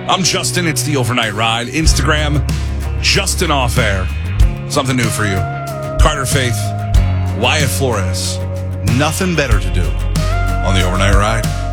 I'm Justin. It's the Overnight Ride. Instagram, Justin Off Air. Something new for you. Carter Faith, Wyatt Flores. Nothing better to do on the Overnight Ride.